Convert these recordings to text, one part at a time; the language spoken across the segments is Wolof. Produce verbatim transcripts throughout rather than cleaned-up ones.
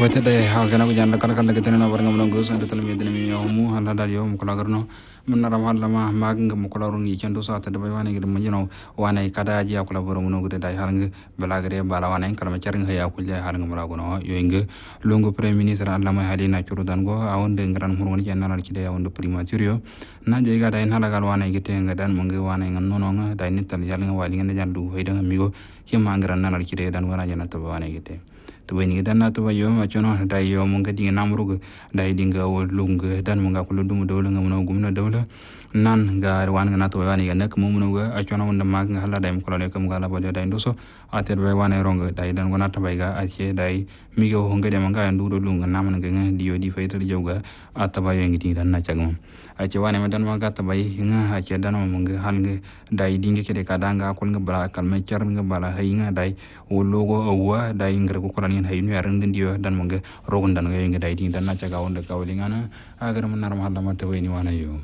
Wate day ha kana ko janda kala kala ketene na warga mo go sante talam yedene mi yomu hala dal yo mo kala garno mun ram hala ma mag nga mo kala rungi chando sa ta bay wane gede mo jino wane kada ji akula boro mo gede day halnga bela gede bala wane kala ma charing haya kul jay halnga mo la gono yo inga longo premier ministre alla ma hali na churu dan go awon de ngaran mo woni janna ci day awon de primature na je ga day hala gal wane gete nga dan mo ngi wane nga nono nga day nital yalla nga wali nga jandu hoyda nga migo hima ngaran na ci day dan wana janna to wane gete to bani dan na to yo ma chono dai yo mun ga dinga namrugo dai dinga wo lunga dan mun ga kullu dum dawla nga mun gumna dawla nan ga wan nga na to wani ga nak mun mun ga a chono wanda mag nga hala dai mun kullu kam ga la bole dai ndoso ater be wane ronga dai dan gona ta bai ga a che dai mi go honga de manga ndu do lunga na man ga nga dio di fayta jawga ata bai ngi ti dan na chagam a che wane ma dan ma ga ta bai nga a che dan mun ga hal nga dai dinga ke de kadanga kul nga bala kal me char nga bala hay nga dai wo logo awa dai ngra ko yin haynu yaran din dio dan monga rogon dan ngay ngai din dan na caga wonde kawlingana agar manar mahalla mate weni wana yo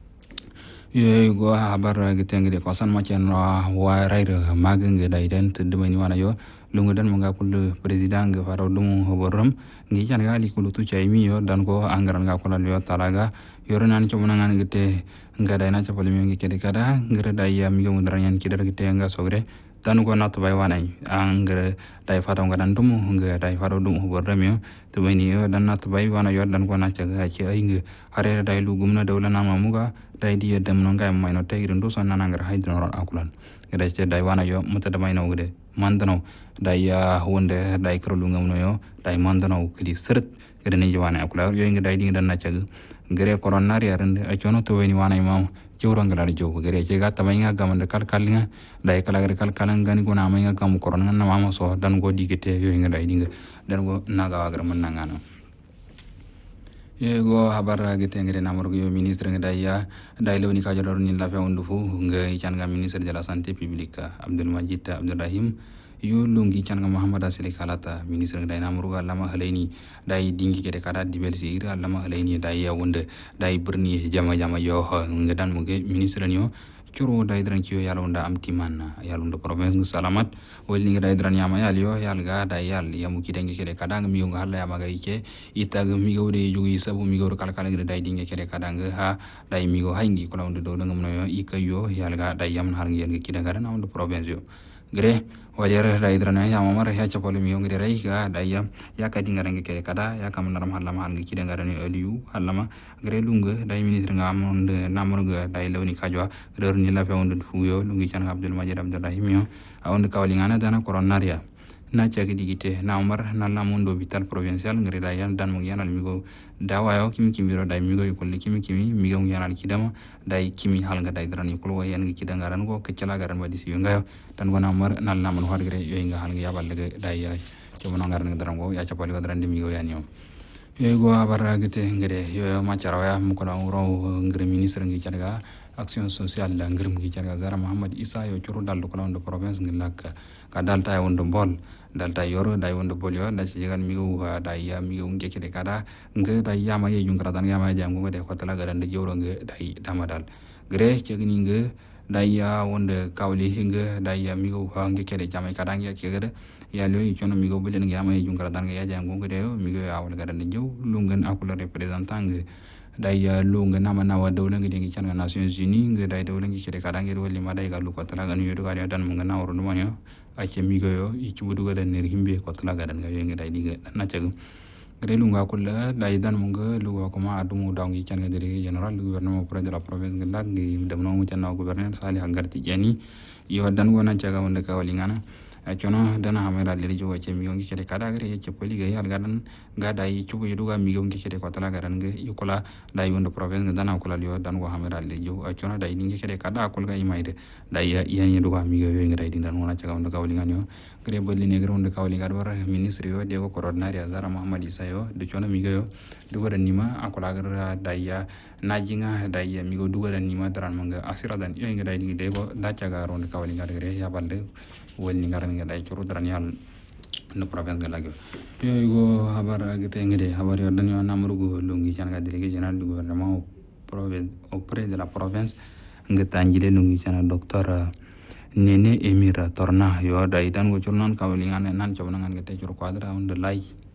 ye go habar giteng de kosan macen wa raira mageng dai den tede weni wana yo lungu dan monga kul president ge faro dum hoboram ngi jan gali kul tu cai mi yo dan go anggaran ga kula yo talaga yoro nan chomna ngan gite ngada na chapali mi ngi kede kada ngere dai ya mi go ndrayan kidar gite nga sogre dan ko nat bay wanay angre dai faro ngadan dum nga dai faro dum hoboram yo to weni yo dan nat bay wana yo dan ko na caga ci ay nga hare dai lu gumna dawla na mamuga dai di dem no ngay may no tay rindu son nan ngar haydno akulan gede ci dai wana yo muta damay no gede mandano dai ya wonde dai kro lu ngam no yo dai mandano kidi seret gede ni wana akula yo nga dai di dan na caga gere koronari arende a chono to weni wana imam jowro ngala jow gere ci ga tamay nga gamande kal kal nga dai kala gere kal kalan gani ko na may nga gam koron nga na mama so dan go digete yo nga dai dinga dan go naga wagar man nangano ye go habar gete ngere namor go ministre nga dai ya dai lewni ka jodor ni la fe wondu fu nga chan ga ministre de la santé publique Abdul Majid Abdul Rahim yu lungi chan ga Muhammad Asili Kalata ministre dai namor go lama halaini dai dingi kede kada dibel sir lama halaini dai ya wonde dai berni jama jama yo nga dan mo ge ministre ni curo dai dran ci yalla wonda am timan yalla wonda province salamat wol ni dai dran yama yalla yo yalla ga dai yalla yamu ki dengi kede kada mi yo halla yama ga ike ita ga mi go de jugi sabu mi go kala kala ngi dai dingi kede kada nga ha dai mi go hangi ko lawndo do ngam no yo ika yo yalla ga dai yam har ngi ngi kida gara na wonda province yo gre wajere dai dran yama mar ha chapol mi yo ngi dai ga dai yam ya ka dinga ngi kede kada ya kam naram halla ma ngi kida gara ni aliyu halla ma gre lunga dai ministre nga am namor ga dai lawni kajwa gre ni la fe wondu fuyo lungi chan Abdul Majid Abdul Rahim yo awon kawlingana dana koronaria na chagi digite na umar na la mundo vital provincial ngre da yan dan mo yanal migo dawa yo kimi kimi ro dai migo yukulli kimi kimi migo yanal kidama dai kimi hal nga dai drani kulwa yan ngi kidanga ran go kecala garan wadi si ngayo dan go na umar na la man war gre yo nga hal nga yabal dai ya to mo ngar nga dran go ya chapali wadran di migo yan yo yo go abara gite ngre yo ma charawa mu ko na ro ngre ministre ngi charga action sociale la ngirm gi jarga zara Muhammad Isa yo churu dal ko lando province ngilak ka dalta wondo bol dalta yoro dai wondo bol yo da ci gan mi go da ya mi go ngeke de kada nge da ya ma ye jungra dan ya ma jam go de ko tala garan de joro nge dai damadal gre ci gni nge da ya wonde kawli hinge da ya mi go ha ngeke de jam kada nge ke gade ya lo yi chono mi go bulen nge ya ma ye jungra dan ya jam go de yo mi go ya wol garan de jow lungen akula representant nge dai lunga nama nawa dawla ngi dengi chan Nations Unies ngi dai dawla ngi kede kadangi wali ma dai galu ko tala gan yodo ga dan mo ngana woro no yo ache mi go yo ichi budu ga dan ne himbe ko tala ga dan ga ngi dai diga na cegu gre lunga ko la dai dan mo nga lu ko ma adu mo dangi chan ga délégué général du gouvernement auprès de la province ngi lag ngi dem no mo chan na gouverneur Salih Garti Jani yo dan go na caga wonde ka wali ngana chono dana hamera le jo che mi ngi kede kada gre che poli ga yal gadan ga dai chugo yuduga mi ngi kede ko tala garan ngi yukola dai wondo province dana ko la yo dan go hamera le jo chono dai ngi kede kada ko ga imaide dai ya yan yuduga mi ngi ngi dai dan wona chaga wondo kawli ngano gre bolli ne gre wondo kawli gar war ministre yo de ko coordinaire Zara Muhammad Isa yo de chono mi ngi yo dugo dan nima akola gar dai ya najinga dai ya mi go dugo dan nima daran manga asira dan yo ngi dai ngi de ko da chaga wondo kawli gar gre ya balde woni ngaran nga dai churu dran yal no province ga lagyo yo go habar agite ngede habar yo dan yo namru go lungi chan ga délégué général du gouvernement province auprès de la province ngata njide lungi chan docteur Nene Emira Torna yo dai dan go churnan kawlingan nan chobna ngan gete churu kwadra on de lai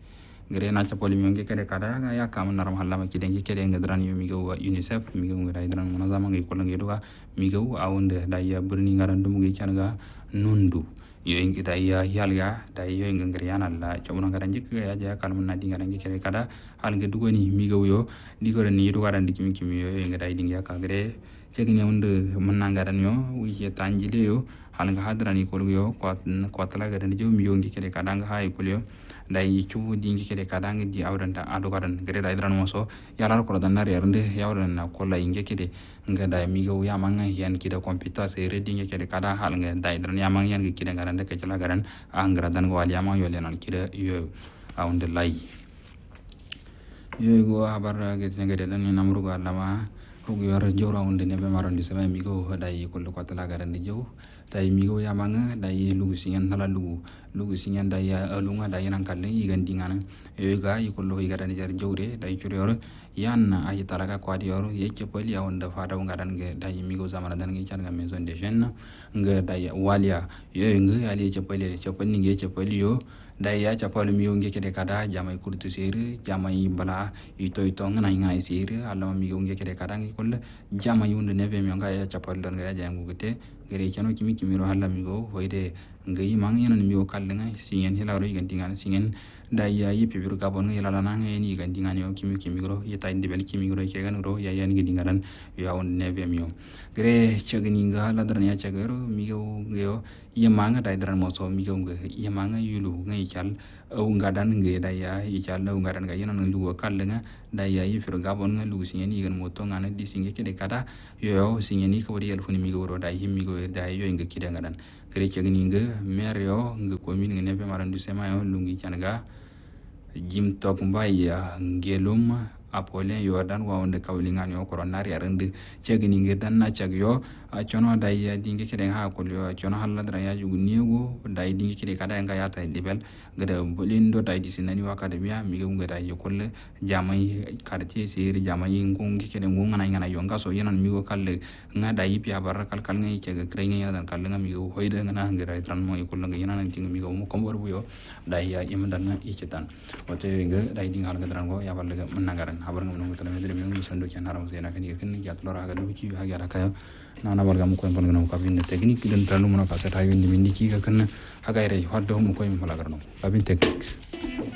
gare na chapoli mi ngi kede kada ga ya kam naram halla ma kide ngi kede ngadran yo mi go UNICEF mi go ngai dran mona zama ngi ko ngi duga mi go awunde da ya burni ngaran dum ngi changa nundu yo ngi da ya yalga da yo ngi ngri yana la chobuna ngaran jik ya ja kalmun na dinga ngi kede kada hal ngi dugoni mi go yo digo ni duga ran dikimi kimi yo ngi da dinga ka gare chegni unde manna ngaran yo wi je tanjide yo hal nga hadrani ko yo ko ko tala garan jo mi yo ngi kede kada nga hay ko yo dai chu dingi kede kadang di awranda adu kadan gere dai dran moso yalar ko dan nare rende yawran na ko la inge kede nga dai mi go ya manga yan kida computer se re dingi kede kada hal nga dai dran ya manga yan kida garande ke chala garan angra dan go ali ama yo le nan kida yo aunde lai yo go habar ge ngede dan ni namru go alama ko yor jora unde ne be maron di sama mi go dai ko ko tala garande jo dai mi go ya manga dai lugu singen hala lugu lugu singen dai ya lunga dai nan kalle igan dingana e ga yi kollo yi gadan jar jawre dai churiyor yan ay talaga kwadi yor ye chepali ya onda fada ngaran ge dai mi go zamana dan ge chan ga maison de jeune nga dai walia ye nge ali chepali chepali nge chepali yo dai ya chapal mi nge kede kada jamai kurtu sire jamai bala ito ito ngana ngana sire alama mi nge kede kada ngi kolle jamai unde nebe mi nga ya chapal dan ga jangu gete gere chano kimi kimi ro halla mi go hoide ngai mang yana mi go kallenga singen hilaro igantinga singen dai ya yipi biru gabon yala lana ngai ni igantinga ni kimi kimi ro yeta indi bel kimi ro ke gan ro ya yan gi dingaran ya on nebe mi gere chagni nga hala dran ya chagero mi go geo ye manga dai dran mo so mi go nge ye manga yulu ngai chal au ngadan nge dai ya i chal au ngadan ga yana lu kallenga dai ya yipi biru gabon ngai lu singen igan mo to ngana di singe ke de kada yo singen ni ko wadi yel funi mi go ro dai himmi go dai yo nge kide ngadan gere chagni nga mer yo nge ko min nge nebe maran du sema yo lungi changa jim tok mbay ya ngelum apolen yo dan wa onde kawlingan yo koronari arende chegni nge dan na chag yo chono dai ya dinge kede ha ko yo chono halla dra ya jugu niego dai dinge kede kada nga ya ta dibel gada bolindo dai disinani wa academia mi ngi dai yo kolle jamai quartier seri jamai ngongi kede ngona ngana yo ngaso yenan mi go kalle nga dai pi abar kal kal ngai chega krenga ya dan kal nga mi go hoida ngana ngira tran mo ko nga yenan tinga mi go mo kombor bu yo dai ya imdan na ichetan wote nge dai dingal ngadran go ya balle menangaran habar ngam ngam tele mi ngi sandu kan haram sena kan ken ya tlora ga lu ci ha ga rakaya nana balga mu ko en ngam ko bin technique den tanu mo ka sa tayo ndi min ci ga kan ha ga re hoddo mu ko mi mala garno babin technique